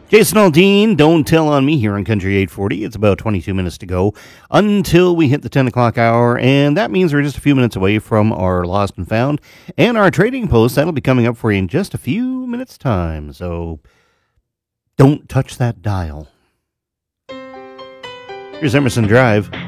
Jason Aldean, Don't Tell on Me here on Country 840. It's about 22 minutes to go until we hit the 10 o'clock hour, and that means we're just a few minutes away from our Lost and Found and our trading post. That'll be coming up for you in just a few minutes' time, so don't touch that dial. Here's Emerson Drive.